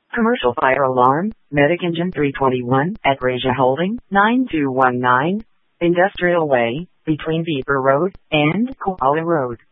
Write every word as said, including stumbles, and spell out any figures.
Commercial fire alarm, Medic Engine three twenty-one, at Raja Holding, nine two one nine, Industrial Way, between Beeper Road and Koala Road.